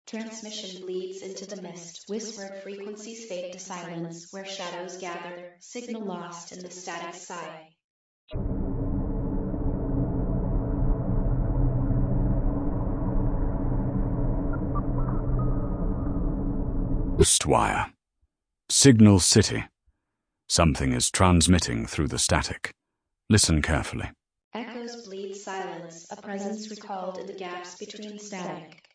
Transmission bleeds into the mist, whispered frequencies fade to silence, where shadows gather, signal lost in the static sigh. Ghostwire. Signal City. Something is transmitting through the static. Listen carefully. Echoes bleed silence, a presence recalled in the gaps between static.